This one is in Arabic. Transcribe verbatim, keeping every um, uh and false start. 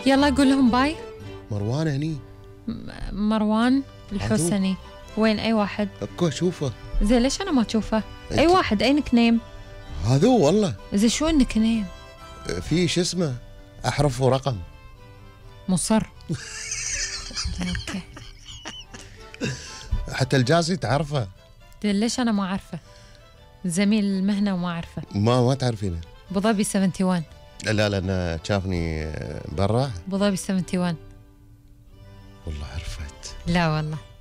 يلا قول لهم باي. مروان هني. مروان الحسني وين؟ أي واحد؟ اكو اشوفه. زين ليش أنا ما أشوفه؟ أي واحد؟ أي نك نيم؟ هذا هو والله. زين شو النك نيم؟ في شو اسمه أحرف ورقم. مصر. اوكي. حتى الجاسي تعرفه. زين ليش أنا ما أعرفه؟ زميل المهنة وما أعرفه. ما ما تعرفينه. أبو ظبي واحد وسبعين. لا لأنه شافني برا. أبو ظبي واحد وسبعين. والله عرفت. لا والله.